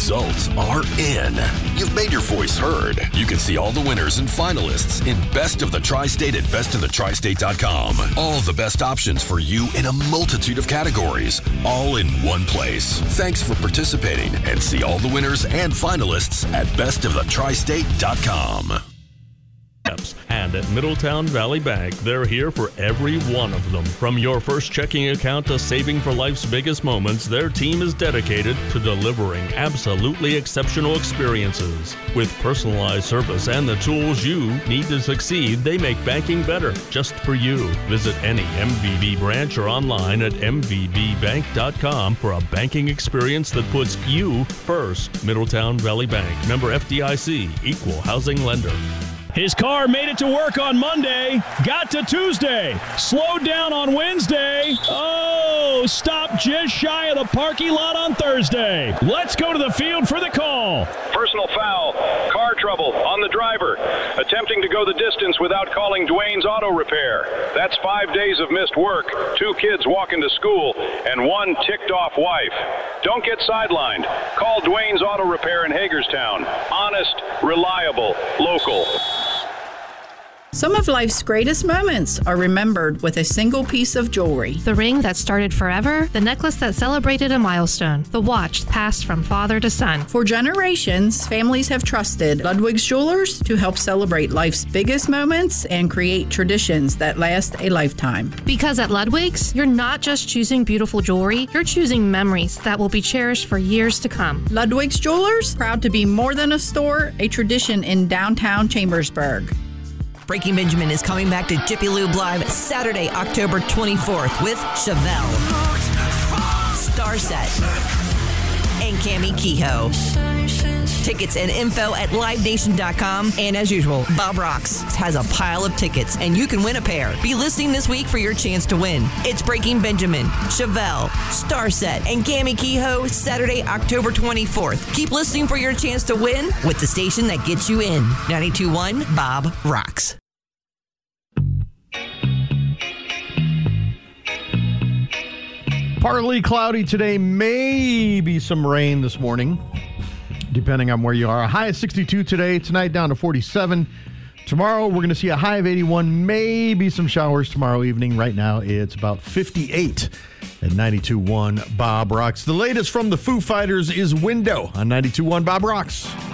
results are in. You've made your voice heard. You can see all the winners and finalists in Best of the Tri-State at bestofthetristate.com. All the best options for you in a multitude of categories, all in one place. Thanks for participating, and see all the winners and finalists at bestofthetristate.com. And at Middletown Valley Bank, they're here for every one of them. From your first checking account to saving for life's biggest moments, their team is dedicated to delivering absolutely exceptional experiences. With personalized service and the tools you need to succeed, they make banking better just for you. Visit any MVB branch or online at mvbbank.com for a banking experience that puts you first. Middletown Valley Bank, member FDIC, equal housing lender. His car made it to work on Monday, got to Tuesday, slowed down on Wednesday, stopped just shy of the parking lot on Thursday. Let's go to the field for the call. Personal foul, car trouble on the driver, attempting to go the distance without calling Dwayne's Auto Repair. That's 5 days of missed work, 2 kids walking to school, and 1 ticked-off wife. Don't get sidelined. Call Dwayne's Auto Repair in Hagerstown. Honest, reliable, local. Some of life's greatest moments are remembered with a single piece of jewelry. The ring that started forever, the necklace that celebrated a milestone, the watch passed from father to son. For generations, families have trusted Ludwig's Jewelers to help celebrate life's biggest moments and create traditions that last a lifetime. Because at Ludwig's, you're not just choosing beautiful jewelry, you're choosing memories that will be cherished for years to come. Ludwig's Jewelers, proud to be more than a store, a tradition in downtown Chambersburg. Breaking Benjamin is coming back to Jiffy Lube Live Saturday, October 24th with Chevelle, Starset, and Cammie Kehoe. Tickets and info at livenation.com. And as usual, Bob Rocks has a pile of tickets, and you can win a pair. Be listening this week for your chance to win. It's Breaking Benjamin, Chevelle, Starset, and Cammie Kehoe, Saturday, October 24th. Keep listening for your chance to win with the station that gets you in. 92.1 Bob Rocks. Partly cloudy today, maybe some rain this morning, depending on where you are. A high of 62 today, tonight down to 47. Tomorrow we're going to see a high of 81, maybe some showers tomorrow evening. Right now it's about 58 at 92.1 Bob Rocks. The latest from the Foo Fighters is Window on 92.1 Bob Rocks.